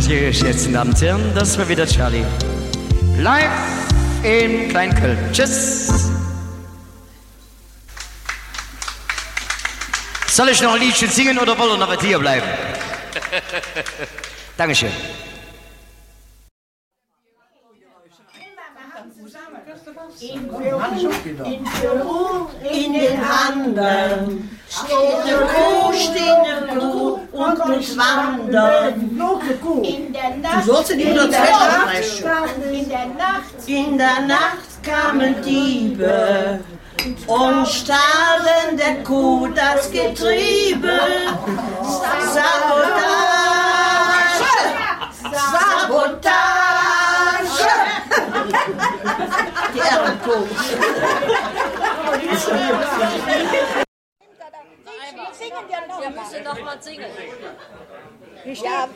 Sehr geschätzten Damen und Herren, das war wieder Charlie. Live in Kleinköln. Tschüss. Soll ich noch ein Liedchen singen oder wollen wir noch hier bleiben? Dankeschön. In Peru, in den Anden, steht eine Kuh und muss wandern. In der Nacht kamen Diebe und stahlen der Kuh das Getriebe. Sabotage! Die Ehrenkuh. Wir müssen noch mal singen.